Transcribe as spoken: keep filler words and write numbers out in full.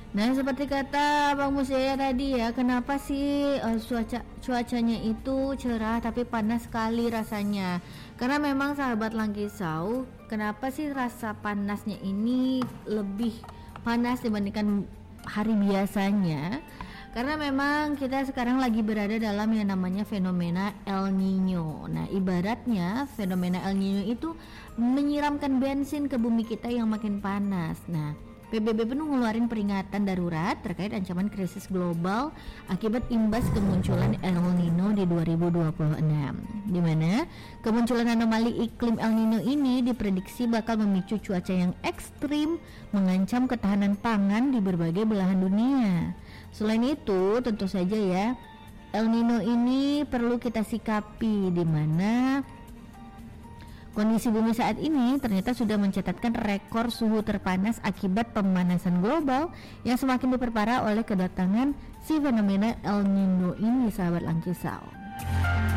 Nah, seperti kata Bang Musya tadi ya, kenapa sih uh, cuaca cuacanya itu cerah tapi panas sekali rasanya? Karena memang sahabat Langkisau, kenapa sih rasa panasnya ini lebih panas dibandingkan hari biasanya? Karena memang kita sekarang lagi berada dalam yang namanya fenomena El Nino. Nah, ibaratnya fenomena El Nino itu menyiramkan bensin ke bumi kita yang makin panas. Nah, P B B pun ngeluarin peringatan darurat terkait ancaman krisis global akibat imbas kemunculan El Nino di dua ribu dua puluh enam, di mana kemunculan anomali iklim El Nino ini diprediksi bakal memicu cuaca yang ekstrim, mengancam ketahanan pangan di berbagai belahan dunia. Selain itu, tentu saja ya, El Nino ini perlu kita sikapi, di mana kondisi bumi saat ini ternyata sudah mencatatkan rekor suhu terpanas akibat pemanasan global yang semakin diperparah oleh kedatangan si fenomena El Nino ini, sahabat Langkisau.